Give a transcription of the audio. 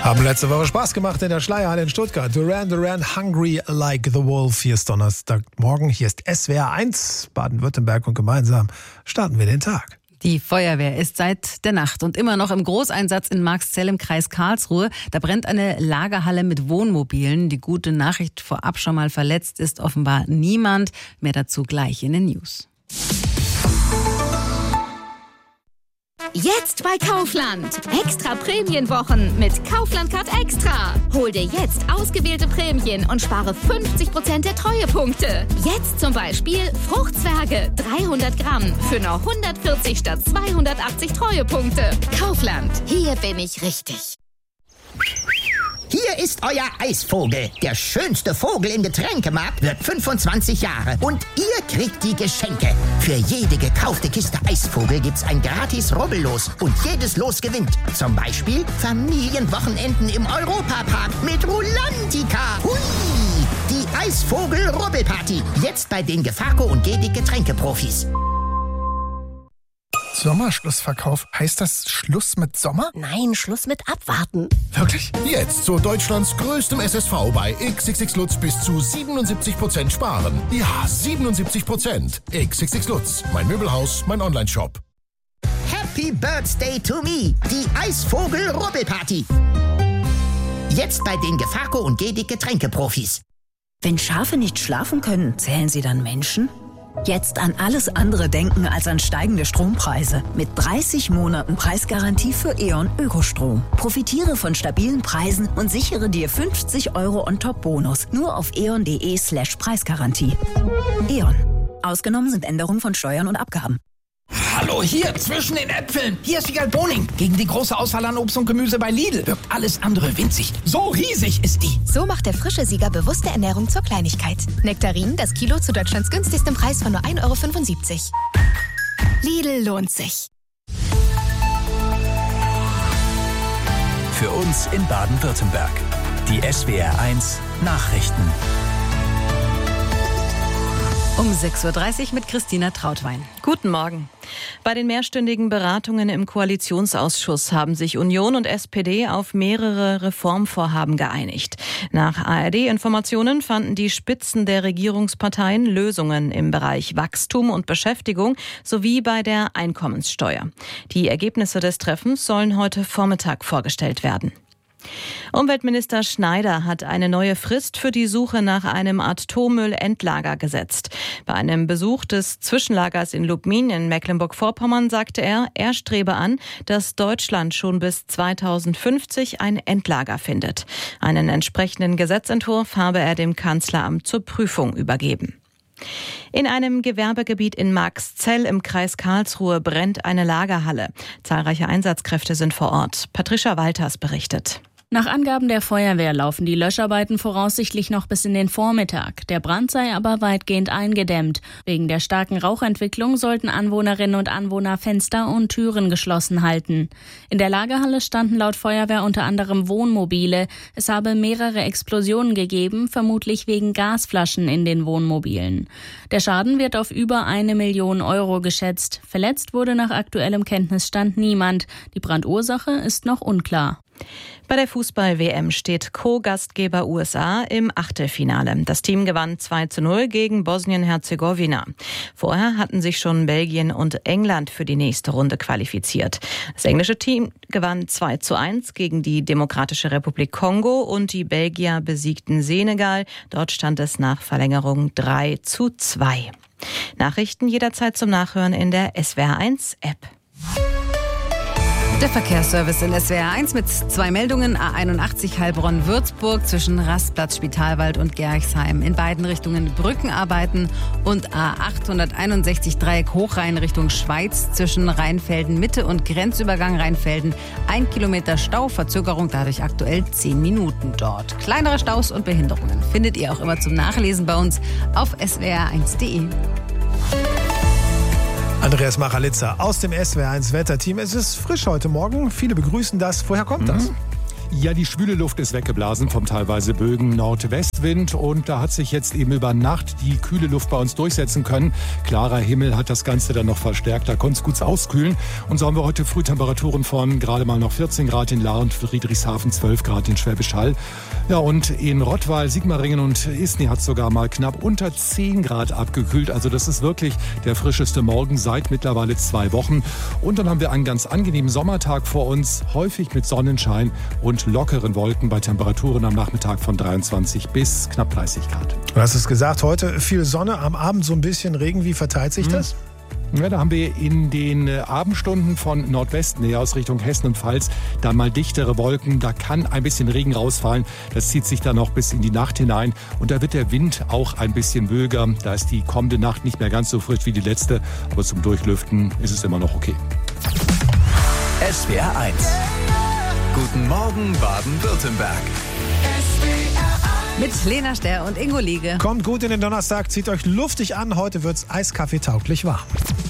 Haben letzte Woche Spaß gemacht in der Schleierhalle in Stuttgart. Duran Duran, Hungry Like the Wolf. Hier ist Donnerstagmorgen, hier ist SWR 1, Baden-Württemberg und gemeinsam starten wir den Tag. Die Feuerwehr ist seit der Nacht und immer noch im Großeinsatz in Marxzell im Kreis Karlsruhe. Da brennt eine Lagerhalle mit Wohnmobilen. Die gute Nachricht vorab schon mal: verletzt ist offenbar niemand. Mehr dazu gleich in den News. Jetzt bei Kaufland. Extra Prämienwochen mit Kaufland Card Extra. Hol dir jetzt ausgewählte Prämien und spare 50% der Treuepunkte. Jetzt zum Beispiel Fruchtzwerge 300 Gramm für nur 140 statt 280 Treuepunkte. Kaufland, hier bin ich richtig. Hier ist euer Eisvogel. Der schönste Vogel im Getränkemarkt wird 25 Jahre. Und ihr kriegt die Geschenke. Für jede gekaufte Kiste Eisvogel gibt's ein gratis Rubbellos. Und jedes Los gewinnt. Zum Beispiel Familienwochenenden im Europapark mit Rulantica. Hui! Die Eisvogel-Rubbelparty. Jetzt bei den Gefaco und Gedi Getränkeprofis. Sommerschlussverkauf. Heißt das Schluss mit Sommer? Nein, Schluss mit Abwarten. Wirklich? Jetzt zu Deutschlands größtem SSV bei XXX Lutz bis zu 77% sparen. Ja, 77%. XXX Lutz. Mein Möbelhaus, mein Onlineshop. Happy Birthday to me. Die Eisvogel-Rubbelparty. Jetzt bei den Gefaco und Gedi Getränkeprofis. Wenn Schafe nicht schlafen können, zählen sie dann Menschen? Jetzt an alles andere denken als an steigende Strompreise. Mit 30 Monaten Preisgarantie für E.ON Ökostrom. Profitiere von stabilen Preisen und sichere dir 50 € on-top-Bonus. Nur auf eon.de/Preisgarantie. E.ON. Ausgenommen sind Änderungen von Steuern und Abgaben. Hallo, hier zwischen den Äpfeln. Hier ist Wiegald Boning. Gegen die große Auswahl an Obst und Gemüse bei Lidl wirkt alles andere winzig. So riesig ist die. So macht der frische Sieger bewusste Ernährung zur Kleinigkeit. Nektarinen, das Kilo zu Deutschlands günstigstem Preis von nur 1,75 €. Lidl lohnt sich. Für uns in Baden-Württemberg. Die SWR 1 Nachrichten. Um 6.30 Uhr mit Christina Trautwein. Guten Morgen. Bei den mehrstündigen Beratungen im Koalitionsausschuss haben sich Union und SPD auf mehrere Reformvorhaben geeinigt. Nach ARD-Informationen fanden die Spitzen der Regierungsparteien Lösungen im Bereich Wachstum und Beschäftigung sowie bei der Einkommenssteuer. Die Ergebnisse des Treffens sollen heute Vormittag vorgestellt werden. Umweltminister Schneider hat eine neue Frist für die Suche nach einem Atommüllendlager gesetzt. Bei einem Besuch des Zwischenlagers in Lubmin in Mecklenburg-Vorpommern sagte er strebe an, dass Deutschland schon bis 2050 ein Endlager findet. Einen entsprechenden Gesetzentwurf habe er dem Kanzleramt zur Prüfung übergeben. In einem Gewerbegebiet in Marxzell im Kreis Karlsruhe brennt eine Lagerhalle. Zahlreiche Einsatzkräfte sind vor Ort. Patricia Walters berichtet. Nach Angaben der Feuerwehr laufen die Löscharbeiten voraussichtlich noch bis in den Vormittag. Der Brand sei aber weitgehend eingedämmt. Wegen der starken Rauchentwicklung sollten Anwohnerinnen und Anwohner Fenster und Türen geschlossen halten. In der Lagerhalle standen laut Feuerwehr unter anderem Wohnmobile. Es habe mehrere Explosionen gegeben, vermutlich wegen Gasflaschen in den Wohnmobilen. Der Schaden wird auf über 1 Million € geschätzt. Verletzt wurde nach aktuellem Kenntnisstand niemand. Die Brandursache ist noch unklar. Bei der Fußball-WM steht Co-Gastgeber USA im Achtelfinale. Das Team gewann 2:0 gegen Bosnien-Herzegowina. Vorher hatten sich schon Belgien und England für die nächste Runde qualifiziert. Das englische Team gewann 2:1 gegen die Demokratische Republik Kongo und die Belgier besiegten Senegal. Dort stand es nach Verlängerung 3:2. Nachrichten jederzeit zum Nachhören in der SWR1-App. Der Verkehrsservice in SWR 1 mit 2 Meldungen. A81 Heilbronn-Würzburg zwischen Rastplatz, Spitalwald und Gerchsheim. In beiden Richtungen Brückenarbeiten und A861 Dreieck Hochrhein Richtung Schweiz zwischen Rheinfelden-Mitte und Grenzübergang Rheinfelden. 1 Kilometer Stau, Verzögerung dadurch aktuell 10 Minuten dort. Kleinere Staus und Behinderungen findet ihr auch immer zum Nachlesen bei uns auf swr1.de. Andreas Machalitzer aus dem SWR1 Wetterteam. Es ist frisch heute Morgen. Viele begrüßen das. Woher kommt das? Ja, die schwüle Luft ist weggeblasen vom teilweise böigen Nordwestwind und da hat sich jetzt eben über Nacht die kühle Luft bei uns durchsetzen können. Klarer Himmel hat das Ganze dann noch verstärkt, da konnte es gut auskühlen. Und so haben wir heute Frühtemperaturen von gerade mal noch 14 Grad in Lahr und Friedrichshafen, 12 Grad in Schwäbisch Hall. Ja, und in Rottweil, Sigmaringen und Isny hat es sogar mal knapp unter 10 Grad abgekühlt. Also das ist wirklich der frischeste Morgen seit mittlerweile 2 Wochen. Und dann haben wir einen ganz angenehmen Sommertag vor uns, häufig mit Sonnenschein und lockeren Wolken bei Temperaturen am Nachmittag von 23 bis knapp 30 Grad. Du hast es gesagt, heute viel Sonne, am Abend so ein bisschen Regen. Wie verteilt sich das? Ja, da haben wir in den Abendstunden von Nordwesten her aus Richtung Hessen und Pfalz dann mal dichtere Wolken. Da kann ein bisschen Regen rausfallen. Das zieht sich dann noch bis in die Nacht hinein. Und da wird der Wind auch ein bisschen böiger. Da ist die kommende Nacht nicht mehr ganz so frisch wie die letzte. Aber zum Durchlüften ist es immer noch okay. SWR 1. Guten Morgen Baden-Württemberg. Mit Lena Sterr und Ingo Liege. Kommt gut in den Donnerstag, zieht euch luftig an. Heute wird's eiskaffeetauglich warm.